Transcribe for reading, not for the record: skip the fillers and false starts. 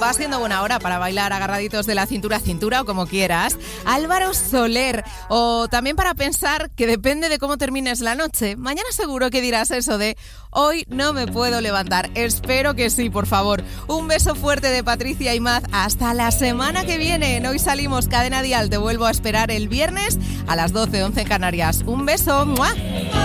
va siendo buena hora para bailar agarraditos de la cintura a cintura o como quieras. Álvaro Soler. O también para pensar que depende de cómo termines la noche. Mañana seguro que dirás eso de hoy no me puedo levantar. Espero que sí, por favor. Un beso fuerte de Patricia y Maz. Hasta la semana que viene. En Hoy Salimos, Cadena Dial. Te vuelvo a esperar el viernes a las 12:11 en Canarias. Un beso. ¡Mua!